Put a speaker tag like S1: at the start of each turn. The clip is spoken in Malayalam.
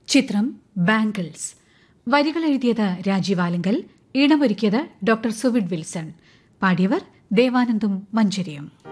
S1: ചിത്രം ബാംഗിൾസ്. വരികൾ എഴുതിയത് രാജീവ് ആലങ്കൽ, ഈണമൊരുക്കിയത് ഡോക്ടർ സുവിഡ് വിൽസൺ. പാടിയവർ ദേവാനന്ദും മഞ്ചരിയും.